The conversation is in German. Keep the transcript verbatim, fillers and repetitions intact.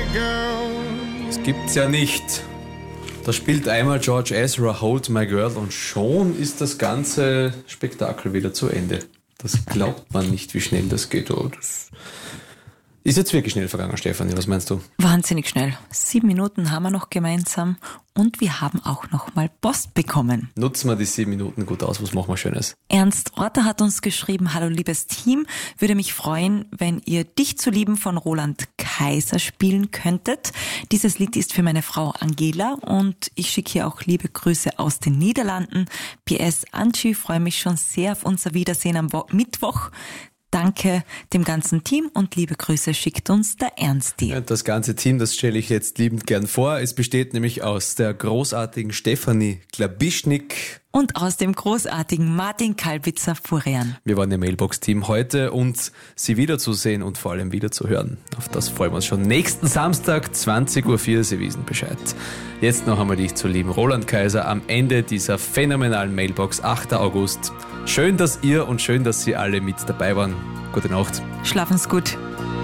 Das gibt's ja nicht. Da spielt einmal George Ezra Hold My Girl und schon ist das ganze Spektakel wieder zu Ende. Das glaubt man nicht, wie schnell das geht. Oh, das ist jetzt wirklich schnell vergangen, Stefanie. Was meinst du? Wahnsinnig schnell. Sieben Minuten haben wir noch gemeinsam und wir haben auch noch mal Post bekommen. Nutzen wir die sieben Minuten gut aus. Was machen wir Schönes? Ernst Orter hat uns geschrieben: Hallo liebes Team, würde mich freuen, wenn ihr Dich zu lieben von Roland Kaiser spielen könntet. Dieses Lied ist für meine Frau Angela und ich schicke hier auch liebe Grüße aus den Niederlanden. P S Angie, freue mich schon sehr auf unser Wiedersehen am Wo- Mittwoch. Danke dem ganzen Team und liebe Grüße schickt uns der Ernsti. Ja, das ganze Team, das stelle ich jetzt liebend gern vor. Es besteht nämlich aus der großartigen Stefanie Klabischnik und aus dem großartigen Martin Kalbitzer-Furian. Wir waren im Mailbox-Team heute und Sie wiederzusehen und vor allem wiederzuhören. Auf das freuen wir uns schon. Nächsten Samstag, zwanzig Uhr vier, Sie wissen Bescheid. Jetzt noch einmal Dich zu lieben. Roland Kaiser am Ende dieser phänomenalen Mailbox, achter August. Schön, dass ihr und schön, dass Sie alle mit dabei waren. Gute Nacht. Schlafen's gut.